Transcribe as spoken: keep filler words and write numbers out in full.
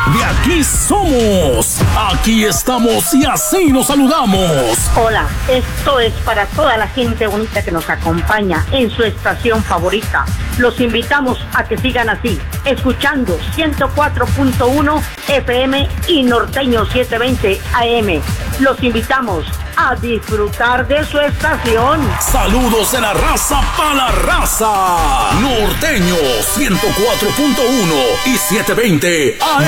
De aquí somos, aquí estamos y así nos saludamos. Hola, esto es para toda la gente bonita que nos acompaña en su estación favorita. Los invitamos a que sigan así, escuchando ciento cuatro punto uno F M y Norteño setecientos veinte A M. Los invitamos a disfrutar de su estación. Saludos de la raza para la raza. Norteño ciento cuatro punto uno y setecientos veinte A